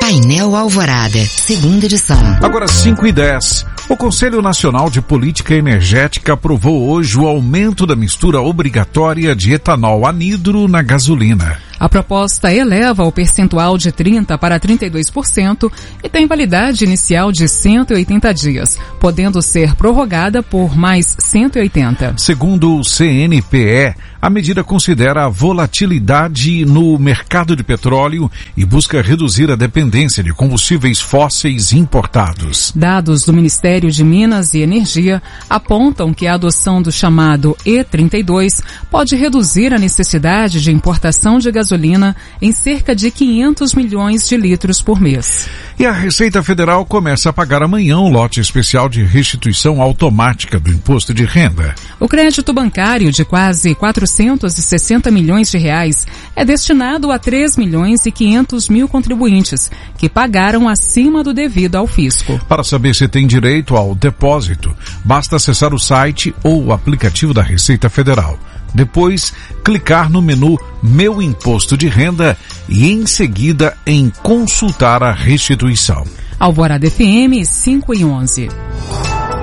Painel Alvorada, segunda edição. Agora 5:10. O Conselho Nacional de Política Energética aprovou hoje o aumento da mistura obrigatória de etanol anidro na gasolina. A proposta eleva o percentual de 30% para 32% e tem validade inicial de 180 dias, podendo ser prorrogada por mais 180. Segundo o CNPE, a medida considera a volatilidade no mercado de petróleo e busca reduzir a dependência de combustíveis fósseis importados. Dados do Ministério de Minas e Energia apontam que a adoção do chamado E32 pode reduzir a necessidade de importação de gasolina em cerca de 500 milhões de litros por mês. E a Receita Federal começa a pagar amanhã um lote especial de restituição automática do imposto de renda. O crédito bancário de quase 460 milhões de reais é destinado a 3 milhões e 500 mil contribuintes que pagaram acima do devido ao fisco. Para saber se tem direito ao depósito, basta acessar o site ou o aplicativo da Receita Federal. Depois, clicar no menu Meu Imposto de Renda e, em seguida, em Consultar a Restituição. Alvorada FM 5:11.